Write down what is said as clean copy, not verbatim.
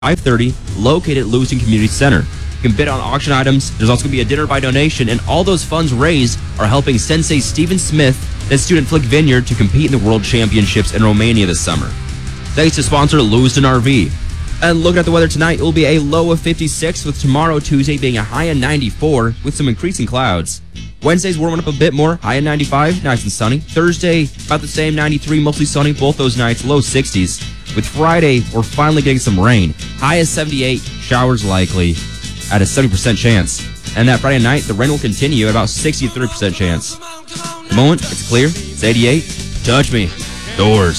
5:30, located at Lewiston Community Center. You can bid on auction items. There's also going to be a dinner by donation, and all those funds raised are helping Sensei Stephen Smith at Student Flick Vineyard to compete in the World Championships in Romania this summer. Thanks to sponsor Lewiston RV. And looking at the weather tonight, it will be a low of 56, with tomorrow, Tuesday, being a high of 94 with some increasing clouds. Wednesday's warming up a bit more, high of 95, nice and sunny. Thursday, about the same, 93, mostly sunny, both those nights, low 60s. With Friday, we're finally getting some rain. High of 78, showers likely at a 70% chance. And that Friday night, the rain will continue at about 60 to 30% chance. At the moment, it's clear. It's 88. Touch me. Doors.